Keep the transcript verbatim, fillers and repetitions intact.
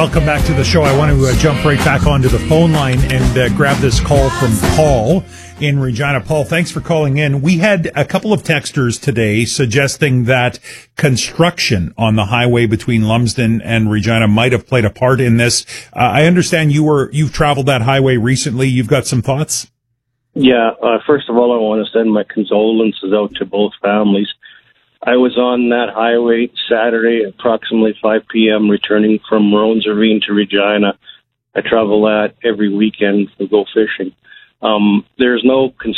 Welcome back to the show. I want to uh, jump right back onto the phone line and uh, grab this call from Paul in Regina. Paul, thanks for calling in. We had a couple of texters today suggesting that construction on the highway between Lumsden and Regina might have played a part in this. Uh, I understand you were you've traveled that highway recently. You've got some thoughts? Yeah. Uh, first of all, I want to send my condolences out to both families. I was on that highway Saturday, approximately five p.m., returning from Maroons Ravine to Regina. I travel that every weekend to go fishing. Um, there's no